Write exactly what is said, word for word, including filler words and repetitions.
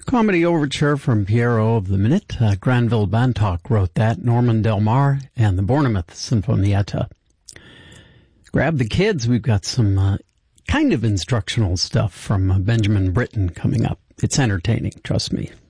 Comedy Overture from Piero of the Minute. Uh, Granville Bantock wrote that. Norman Del Mar and the Bournemouth Sinfonietta. Grab the kids. We've got some uh, kind of instructional stuff from uh, Benjamin Britten coming up. It's entertaining, trust me.